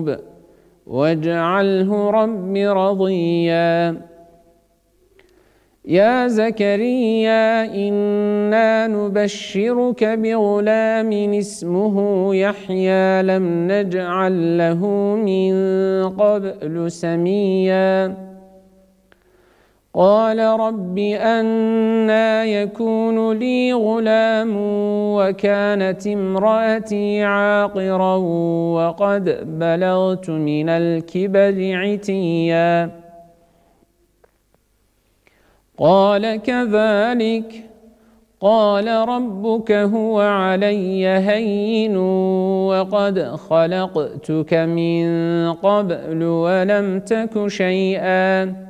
يعقوب واجعله رب رضيا يا زكريا إنا نبشرك بغلام اسمه يحيى لم نجعل له من قبل سميا قال رب أنى يكون لي غلام وكانت امرأتي عاقرا وقد بلغت من الكبر عتيا قال كذلك قال ربك هو علي هين وقد خلقتك من قبل ولم تك شيئا